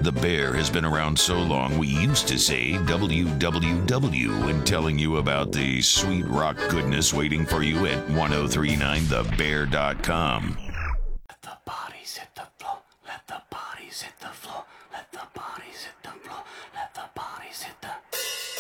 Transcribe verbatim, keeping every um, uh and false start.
The Bear has been around so long we used to say W W W when telling you about the sweet rock goodness waiting for you at ten thirty-nine the bear dot com. Let the bodies hit the floor. Let the bodies hit the floor.